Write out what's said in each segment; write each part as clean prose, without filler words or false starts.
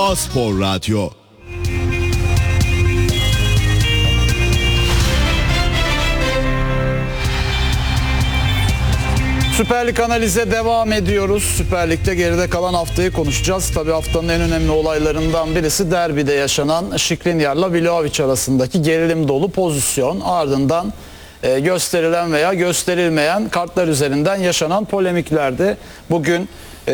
A-Spor Radyo. Süper Lig analize devam ediyoruz. Süper Lig'de geride kalan haftayı konuşacağız. Tabii haftanın en önemli olaylarından birisi derbide yaşanan Skriniar'la Vlahovic arasındaki gerilim dolu pozisyon. Ardından gösterilen veya gösterilmeyen kartlar üzerinden yaşanan polemiklerdi. Bugün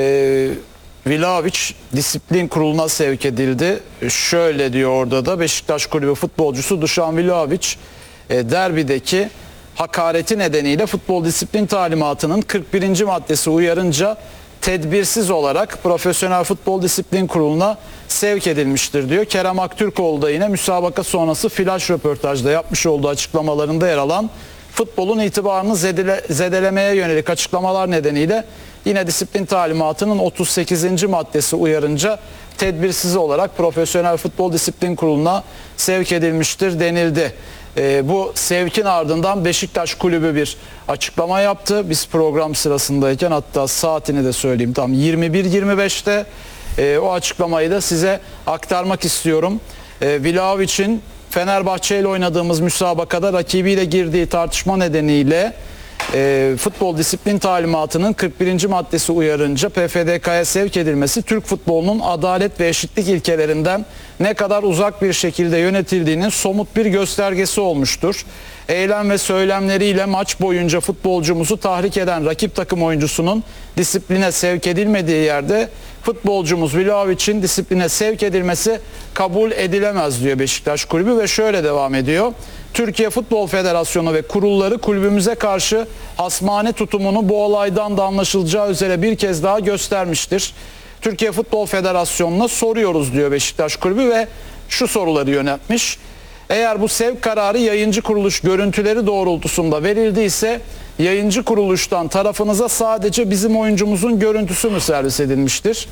Vlahovic disiplin kuruluna sevk edildi. Şöyle diyor orada da, Beşiktaş Kulübü futbolcusu Dušan Vlahovic derbideki hakareti nedeniyle futbol disiplin talimatının 41. maddesi uyarınca tedbirsiz olarak Profesyonel Futbol Disiplin Kurulu'na sevk edilmiştir diyor. Kerem Aktürkoğlu da yine müsabaka sonrası flash röportajda yapmış olduğu açıklamalarında yer alan futbolun itibarını zedelemeye yönelik açıklamalar nedeniyle yine disiplin talimatının 38. maddesi uyarınca tedbirsiz olarak Profesyonel Futbol Disiplin Kurulu'na sevk edilmiştir denildi. Bu sevkin ardından Beşiktaş Kulübü bir açıklama yaptı. Biz program sırasındayken, hatta saatini de söyleyeyim, tam 21.25'te o açıklamayı da size aktarmak istiyorum. Vlahovic'in Fenerbahçe ile oynadığımız müsabakada rakibiyle girdiği tartışma nedeniyle futbol disiplin talimatının 41. maddesi uyarınca PFDK'ya sevk edilmesi Türk futbolunun adalet ve eşitlik ilkelerinden ne kadar uzak bir şekilde yönetildiğinin somut bir göstergesi olmuştur. Eylem ve söylemleriyle maç boyunca futbolcumuzu tahrik eden rakip takım oyuncusunun disipline sevk edilmediği yerde futbolcumuz Vlahovic'in disipline sevk edilmesi kabul edilemez diyor Beşiktaş Kulübü ve şöyle devam ediyor. Türkiye Futbol Federasyonu ve kurulları kulübümüze karşı hasmane tutumunu bu olaydan da anlaşılacağı üzere bir kez daha göstermiştir. Türkiye Futbol Federasyonu'na soruyoruz diyor Beşiktaş Kulübü ve şu soruları yöneltmiş. Eğer bu sevk kararı yayıncı kuruluş görüntüleri doğrultusunda verildiyse yayıncı kuruluştan tarafınıza sadece bizim oyuncumuzun görüntüsü mü servis edilmiştir?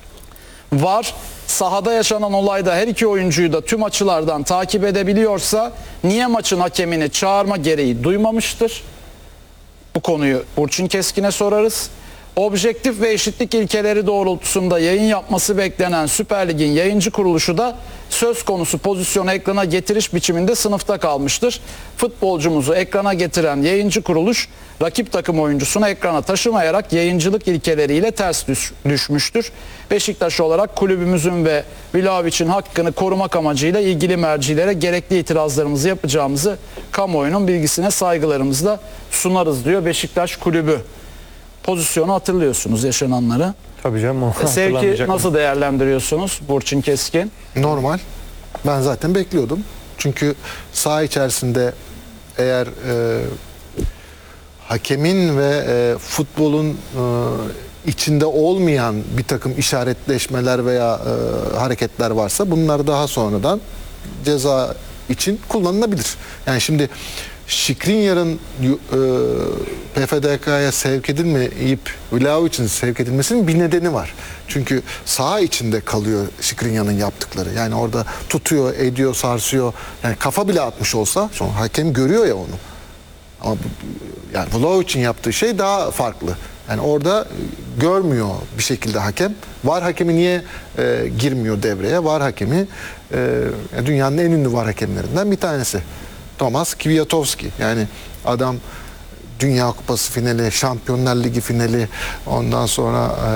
VAR sahada yaşanan olayda her iki oyuncuyu da tüm açılardan takip edebiliyorsa niye maçın hakemini çağırma gereği duymamıştır? Bu konuyu Burçin Keskin'e sorarız. Objektif ve eşitlik ilkeleri doğrultusunda yayın yapması beklenen Süper Lig'in yayıncı kuruluşu da söz konusu pozisyonu ekrana getiriş biçiminde sınıfta kalmıştır. Futbolcumuzu ekrana getiren yayıncı kuruluş rakip takım oyuncusunu ekrana taşımayarak yayıncılık ilkeleriyle ters düşmüştür. Beşiktaş olarak kulübümüzün ve Vlahovic'in hakkını korumak amacıyla ilgili mercilere gerekli itirazlarımızı yapacağımızı kamuoyunun bilgisine saygılarımızla sunarız diyor Beşiktaş Kulübü. Pozisyonu hatırlıyorsunuz, yaşananları. Tabii canım. Sevki nasıl değerlendiriyorsunuz Burçin Keskin? Normal. Ben zaten bekliyordum. Çünkü saha içerisinde eğer hakemin ve futbolun içinde olmayan bir takım işaretleşmeler veya hareketler varsa bunlar daha sonradan ceza için kullanılabilir. Yani şimdi Skriniar'ın PFDK'ya sevk edilmeyip Vlahovic'in sevk edilmesinin bir nedeni var. Çünkü saha içinde kalıyor Skriniar'ın yaptıkları. Yani orada tutuyor, ediyor, sarsıyor. Yani kafa bile atmış olsa, şu an hakem görüyor ya onu. Ama yani Vlahovic'in yaptığı şey daha farklı. Yani orada görmüyor bir şekilde hakem. VAR hakemi niye girmiyor devreye? VAR hakemi dünyanın en ünlü VAR hakemlerinden bir tanesi. Tomasz Kwiatkowski. Yani adam Dünya Kupası finali, Şampiyonlar Ligi finali, ondan sonra